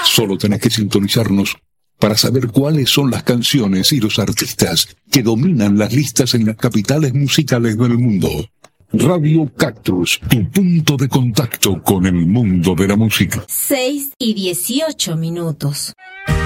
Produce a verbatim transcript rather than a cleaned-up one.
Solo tenés que sintonizarnos para saber cuáles son las canciones y los artistas que dominan las listas en las capitales musicales del mundo. Radio Cactus, tu punto de contacto con el mundo de la música. seis y dieciocho minutos.